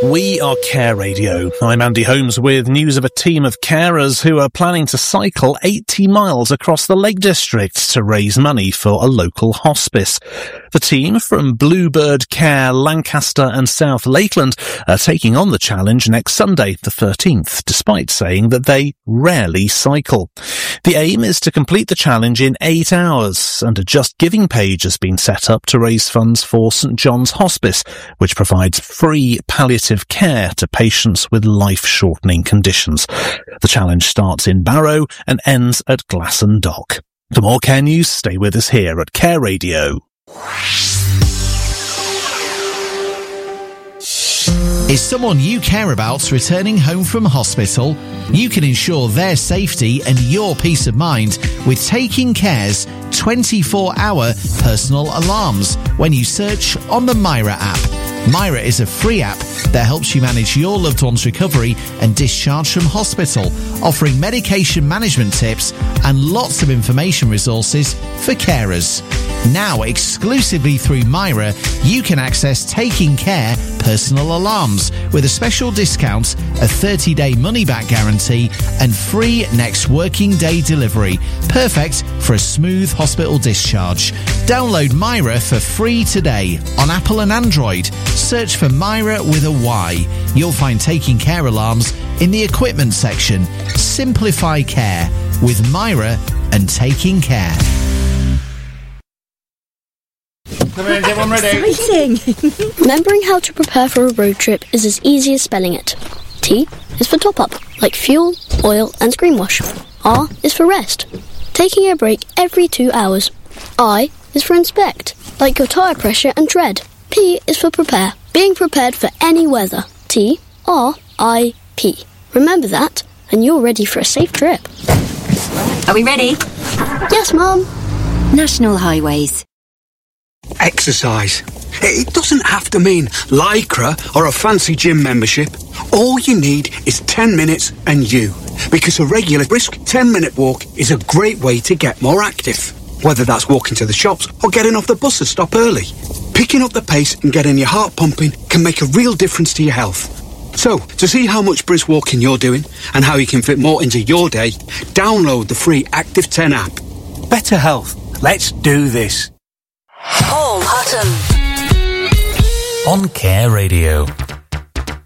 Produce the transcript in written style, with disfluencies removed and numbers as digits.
We are Care Radio. I'm Andy Holmes with news of a team of carers who are planning to cycle 80 miles across the Lake District to raise money for a local hospice. The team from Bluebird Care, Lancaster and South Lakeland are taking on the challenge next Sunday, the 13th, despite saying that they rarely cycle. The aim is to complete the challenge in 8 hours, and a Just Giving page has been set up to raise funds for St John's Hospice, which provides free palliative care to patients with life-shortening conditions. The challenge starts in Barrow and ends at Glasson Dock. For more care news, stay with us here at Care Radio. Is someone you care about returning home from hospital? You can ensure their safety and your peace of mind with Taking Care's 24-hour personal alarms when you search on the Myra app. Myra is a free app that helps you manage your loved one's recovery and discharge from hospital, offering medication management tips and lots of information resources for carers. Now, exclusively through Myra, you can access Taking Care personal alarms with a special discount, a 30-day money-back guarantee and free next working day delivery. Perfect for a smooth hospital discharge. Download Myra for free today on Apple and Android. Search for Myra with a Y. You'll find Taking Care alarms in the equipment section. Simplify care with Myra and Taking Care. Come in, everyone ready? Exciting! Remembering how to prepare for a road trip is as easy as spelling it. T is for top up, like fuel, oil and screen wash. R is for rest, taking a break every 2 hours. I is for inspect, like your tyre pressure and tread. P is for prepare, being prepared for any weather. T-R-I-P. Remember that, and you're ready for a safe trip. Are we ready? Yes, Mum. National Highways. Exercise. It doesn't have to mean Lycra or a fancy gym membership. All you need is 10 minutes and you. Because a regular brisk 10-minute walk is a great way to get more active. Whether that's walking to the shops or getting off the bus to stop early. Picking up the pace and getting your heart pumping can make a real difference to your health. So, to see how much brisk walking you're doing and how you can fit more into your day, download the free Active 10 app. Better health. Let's do this. Paul Hutton on Care Radio.